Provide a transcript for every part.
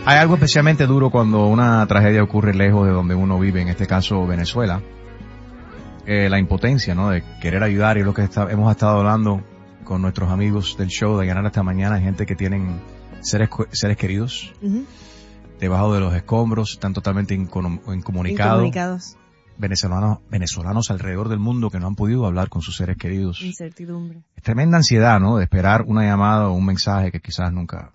Hay algo especialmente duro cuando una tragedia ocurre lejos de donde uno vive, en este caso Venezuela. La impotencia, ¿no? De querer ayudar, y lo que hemos estado hablando con nuestros amigos del show de Ganar esta mañana, hay gente que tienen seres queridos debajo de los escombros, están totalmente incomunicados. Venezolanos alrededor del mundo que no han podido hablar con sus seres queridos. Incertidumbre. Es tremenda ansiedad, ¿no? De esperar una llamada o un mensaje que quizás nunca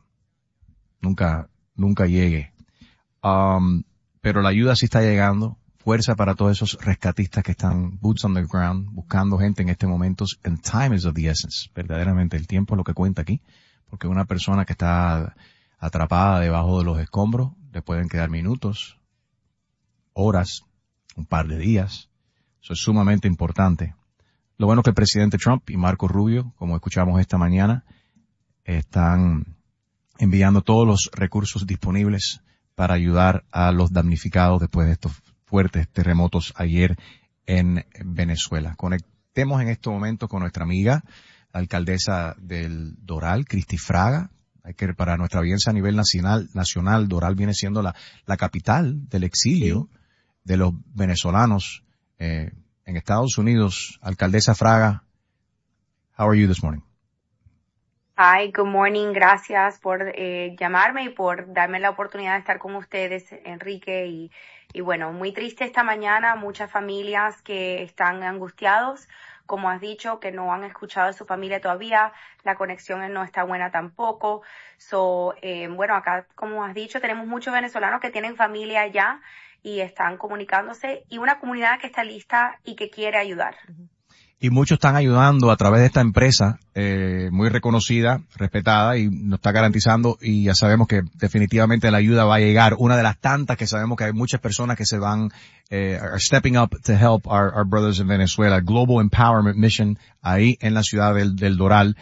llegue. Pero la ayuda sí está llegando. Fuerza para todos esos rescatistas que están boots on the ground, buscando gente en este momento. And time is of the essence. Verdaderamente el tiempo es lo que cuenta aquí. Porque una persona que está atrapada debajo de los escombros, le pueden quedar minutos, horas, un par de días. Eso es sumamente importante. Lo bueno es que el presidente Trump y Marco Rubio, como escuchamos esta mañana, están enviando todos los recursos disponibles para ayudar a los damnificados después de estos fuertes terremotos ayer en Venezuela. Conectemos en este momento con nuestra amiga, la alcaldesa del Doral, Cristi Fraga. Para nuestra audiencia a nivel nacional, Doral viene siendo la capital del exilio de los venezolanos en Estados Unidos. Alcaldesa Fraga, how are you this morning? Hi, good morning. Gracias por llamarme y por darme la oportunidad de estar con ustedes, Enrique. Y bueno, muy triste esta mañana, muchas familias que están angustiados, como has dicho, que no han escuchado de su familia todavía, la conexión no está buena tampoco. Bueno, acá, como has dicho, tenemos muchos venezolanos que tienen familia allá y están comunicándose, y una comunidad que está lista y que quiere ayudar. Y muchos están ayudando a través de esta empresa muy reconocida, respetada, y nos está garantizando, y ya sabemos que definitivamente la ayuda va a llegar. Una de las tantas que sabemos que hay muchas personas que se van, are stepping up to help our brothers in Venezuela. Global Empowerment Mission, ahí en la ciudad del Doral,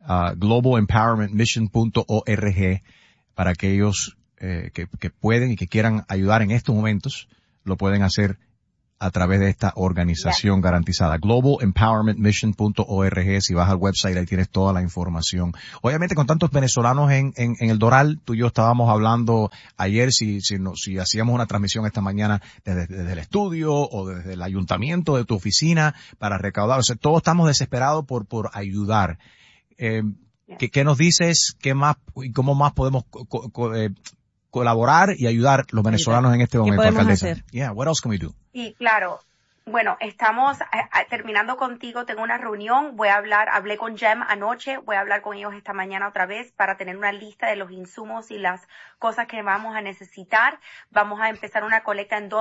globalempowermentmission.org, para aquellos que pueden y que quieran ayudar en estos momentos, lo pueden hacer a través de esta organización garantizada. globalempowermentmission.org. Si vas al website, ahí tienes toda la información. Obviamente, con tantos venezolanos en el Doral, tú y yo estábamos hablando ayer si hacíamos una transmisión esta mañana desde el estudio o desde el ayuntamiento de tu oficina para recaudar. O sea, todos estamos desesperados por ayudar. ¿Qué nos dices? ¿Qué más y cómo más podemos colaborar y ayudar los venezolanos en este momento, alcaldesa? Yeah, what else can we do? Sí, claro. Bueno, estamos terminando contigo, tengo una reunión, hablé con Jem anoche, voy a hablar con ellos esta mañana otra vez para tener una lista de los insumos y las cosas que vamos a necesitar. Vamos a empezar una colecta en 2